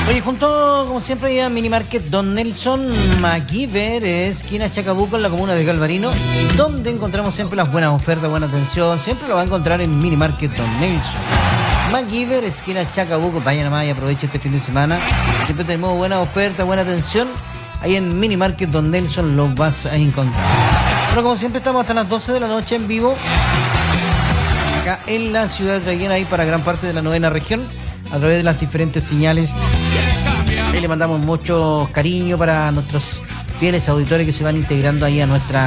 Oye, junto, como siempre, a Mini Market Don Nelson MacGyver, esquina Chacabuco, en la comuna de Galvarino, donde encontramos siempre las buenas ofertas, buena atención. Siempre lo va a encontrar en Mini Market Don Nelson MacGyver, esquina Chacabuco. Vaya nomás y aproveche este fin de semana. Siempre tenemos buena oferta, buena atención. Ahí en Mini Market Don Nelson lo vas a encontrar. Bueno, como siempre, estamos hasta las 12 de la noche en vivo, acá en la ciudad de Traiguén, ahí para gran parte de la novena región, a través de las diferentes señales. Ahí le mandamos mucho cariño para nuestros fieles auditores que se van integrando ahí a nuestra